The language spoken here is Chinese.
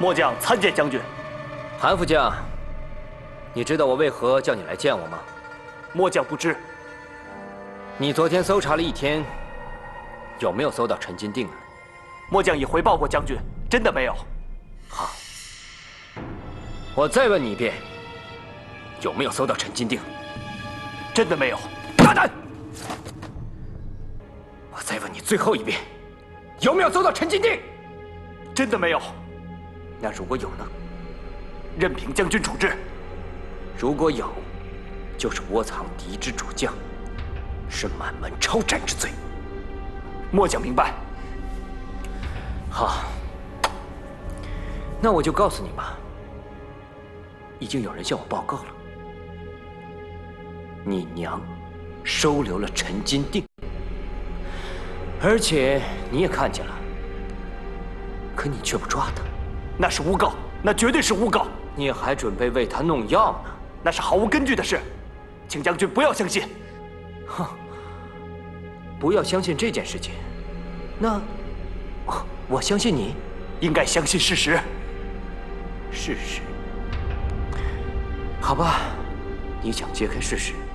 末将参见将军。 韩副将，你知道我为何叫你来见我吗？ 末将不知。 你昨天搜查了一天，有没有搜到陈金定啊？ 末将已回报过将军，真的没有。 好，我再问你一遍，有没有搜到陈金定？ 真的没有。 大胆！我再问你最后一遍，有没有搜到陈金定？ 真的没有。 那如果有呢？ 任凭将军处置。 如果有，就是窝藏敌之主将，是满门抄斩之罪。 末将明白。 好，那我就告诉你吧。已经有人向我报告了，你娘收留了陈金定，而且你也看见了，可你却不抓他。 那是诬告，那绝对是诬告。 你还准备为他弄药呢？ 那是毫无根据的事，请将军不要相信。 哼，不要相信这件事情。那我相信你， 应该相信事实。 事实？好吧，你想揭开事实，